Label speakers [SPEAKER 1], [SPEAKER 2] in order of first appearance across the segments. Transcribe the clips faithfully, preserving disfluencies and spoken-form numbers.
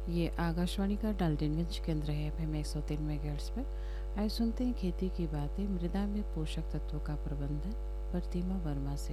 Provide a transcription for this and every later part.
[SPEAKER 1] ये आकाशवाणी का डाल्टनगंज केंद्र है। एफ एम एक सौ तीन मेगाहर्ट्ज पर। आइए सुनते हैं खेती की बातें, मृदा में पोषक तत्वों का प्रबंधन, प्रतिमा वर्मा से।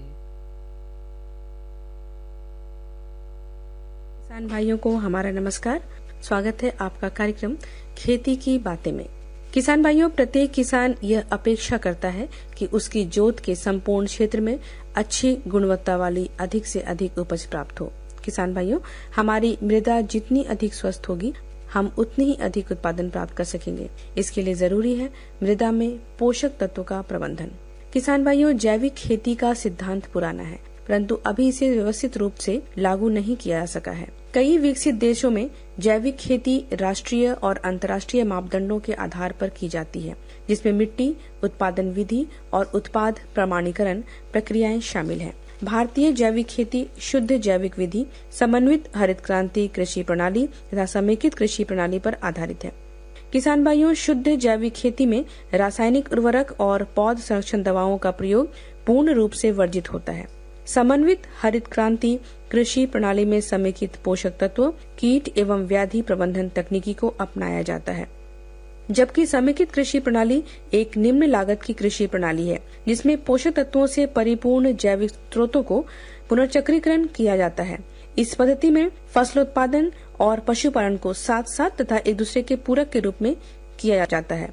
[SPEAKER 2] किसान भाइयों को हमारा नमस्कार। स्वागत है आपका कार्यक्रम खेती की बातें में। किसान भाइयों, प्रत्येक किसान यह अपेक्षा करता है कि उसकी जोत के संपूर्ण क्षेत्र में अच्छी गुणवत्ता वाली अधिक से अधिक उपज प्राप्त हो। किसान भाइयों, हमारी मृदा जितनी अधिक स्वस्थ होगी, हम उतनी ही अधिक उत्पादन प्राप्त कर सकेंगे। इसके लिए जरूरी है मृदा में पोषक तत्वों का प्रबंधन। किसान भाइयों, जैविक खेती का सिद्धांत पुराना है, परंतु अभी इसे व्यवस्थित रूप से लागू नहीं किया जा सका है। कई विकसित देशों में जैविक खेती राष्ट्रीय और अंतर्राष्ट्रीय मापदंडों के आधार पर की जाती है, जिसमें मिट्टी, उत्पादन विधि और उत्पाद प्रमाणीकरण प्रक्रियाएं शामिल हैं। भारतीय जैविक खेती शुद्ध जैविक विधि, समन्वित हरित क्रांति कृषि प्रणाली तथा समेकित कृषि प्रणाली पर आधारित है। किसान भाइयों, शुद्ध जैविक खेती में रासायनिक उर्वरक और पौध संरक्षण दवाओं का प्रयोग पूर्ण रूप से वर्जित होता है। समन्वित हरित क्रांति कृषि प्रणाली में समेकित पोषक तत्व, कीट एवं व्याधि प्रबंधन तकनीकी को अपनाया जाता है, जबकि समेकित कृषि प्रणाली एक निम्न लागत की कृषि प्रणाली है, जिसमें पोषक तत्वों से परिपूर्ण जैविक स्रोतों को पुनर्चक्रीकरण किया जाता है। इस पद्धति में फसलोत्पादन और पशुपालन को साथ साथ तथा एक दूसरे के पूरक के रूप में किया जाता है।